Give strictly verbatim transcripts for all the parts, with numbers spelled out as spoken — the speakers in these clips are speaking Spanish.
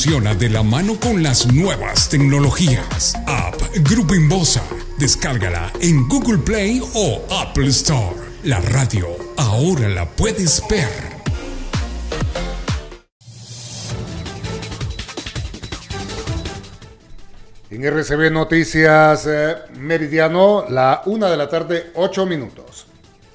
funciona de la mano con las nuevas tecnologías. App Grupo Inbosa. Descárgala en Google Play o Apple Store. La radio ahora la puedes ver. En R C B Noticias eh, Meridiano, la una de la tarde, ocho minutos.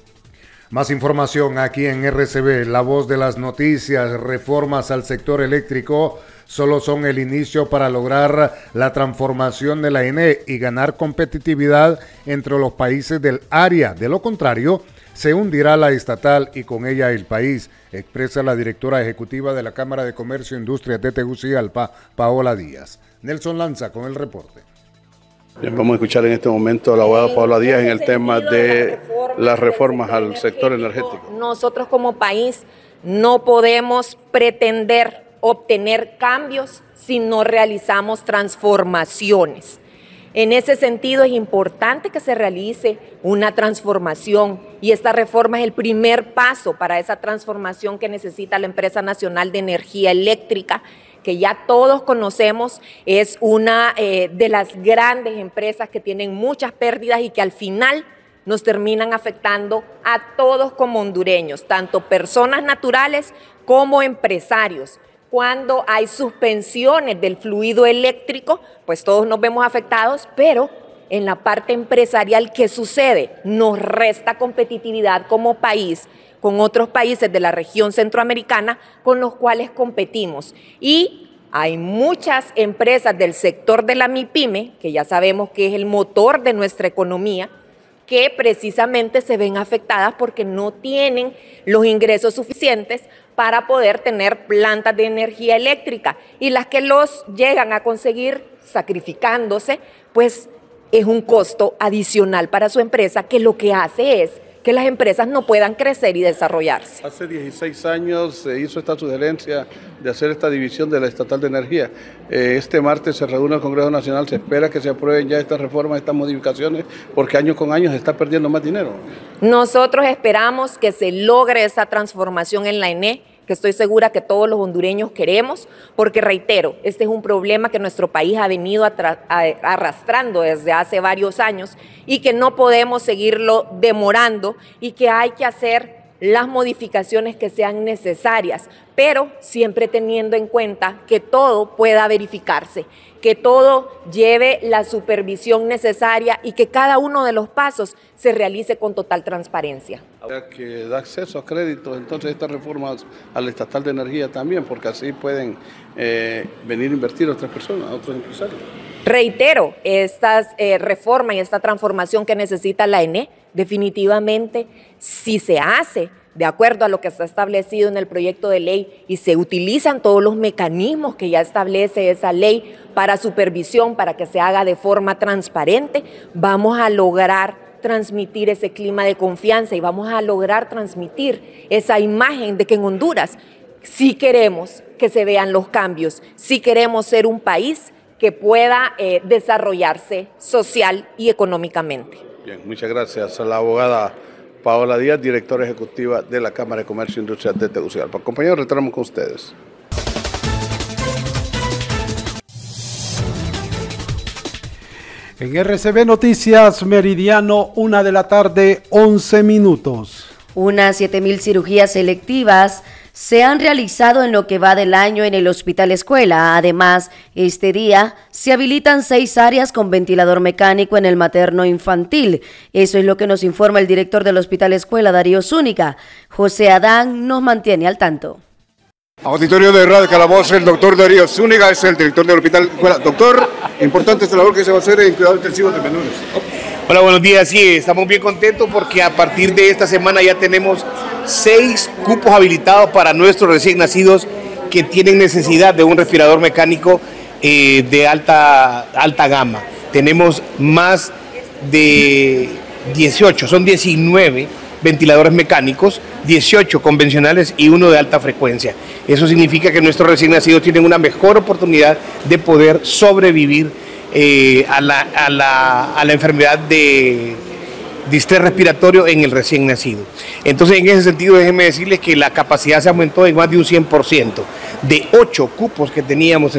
Más información aquí en R C B, la voz de las noticias. Reformas al sector eléctrico solo son el inicio para lograr la transformación de la E N E y ganar competitividad entre los países del área. De lo contrario, se hundirá la estatal y con ella el país, expresa la directora ejecutiva de la Cámara de Comercio e Industrias de Tegucigalpa, Paola Díaz. Nelson Lanza con el reporte. Bien, vamos a escuchar en este momento a la abogada Paola Díaz en el tema de las reformas al sector energético. Nosotros como país no podemos pretender obtener cambios si no realizamos transformaciones. En ese sentido es importante que se realice una transformación y esta reforma es el primer paso para esa transformación que necesita la Empresa Nacional de Energía Eléctrica, que ya todos conocemos, es una eh, de las grandes empresas que tienen muchas pérdidas y que al final nos terminan afectando a todos como hondureños, tanto personas naturales como empresarios. Cuando hay suspensiones del fluido eléctrico, pues todos nos vemos afectados, pero en la parte empresarial, ¿qué sucede? Nos resta competitividad como país con otros países de la región centroamericana con los cuales competimos. Y hay muchas empresas del sector de la MIPYME, que ya sabemos que es el motor de nuestra economía, que precisamente se ven afectadas porque no tienen los ingresos suficientes para poder tener plantas de energía eléctrica, y las que los llegan a conseguir sacrificándose, pues es un costo adicional para su empresa que lo que hace es que las empresas no puedan crecer y desarrollarse. Hace dieciséis años se hizo esta sugerencia de hacer esta división de la estatal de energía. Eh, este martes se reúne el Congreso Nacional, se espera que se aprueben ya estas reformas, estas modificaciones, porque año con año se está perdiendo más dinero. Nosotros esperamos que se logre esa transformación en la E N E, que estoy segura que todos los hondureños queremos, porque reitero, este es un problema que nuestro país ha venido arrastrando desde hace varios años y que no podemos seguirlo demorando y que hay que hacer las modificaciones que sean necesarias, pero siempre teniendo en cuenta que todo pueda verificarse, que todo lleve la supervisión necesaria y que cada uno de los pasos se realice con total transparencia. Que da acceso a créditos, entonces estas reformas al estatal de energía también, porque así pueden eh, venir a invertir otras personas, otros empresarios. Reitero, estas eh, reformas y esta transformación que necesita la E N E, definitivamente, si se hace de acuerdo a lo que está establecido en el proyecto de ley y se utilizan todos los mecanismos que ya establece esa ley para supervisión, para que se haga de forma transparente, vamos a lograr transmitir ese clima de confianza y vamos a lograr transmitir esa imagen de que en Honduras sí queremos que se vean los cambios, sí queremos ser un país que pueda eh, desarrollarse social y económicamente. Bien, muchas gracias a la abogada Paola Díaz, directora ejecutiva de la Cámara de Comercio e Industrias de Tegucigalpa. Compañeros, retornamos con ustedes. En R C B Noticias Meridiano, una de la tarde, once minutos. Unas siete mil cirugías selectivas se han realizado en lo que va del año en el Hospital Escuela. Además, este día se habilitan seis áreas con ventilador mecánico en el materno infantil. Eso es lo que nos informa el director del Hospital Escuela, Darío Zúñiga. José Adán nos mantiene al tanto. Auditorio de Radio Calabozo, el doctor Darío Zúñiga es el director del Hospital Escuela. Doctor, importante esta labor que se va a hacer en cuidado intensivo de menores. Hola, buenos días. Sí, estamos bien contentos porque a partir de esta semana ya tenemos seis cupos habilitados para nuestros recién nacidos que tienen necesidad de un respirador mecánico eh, de alta, alta gama. Tenemos más de dieciocho, son diecinueve ventiladores mecánicos, dieciocho convencionales y uno de alta frecuencia. Eso significa que nuestros recién nacidos tienen una mejor oportunidad de poder sobrevivir eh, a, la, a, la, a la enfermedad de distrés respiratorio en el recién nacido. Entonces, en ese sentido, déjenme decirles que la capacidad se aumentó en más de un cien por ciento. De ocho cupos que teníamos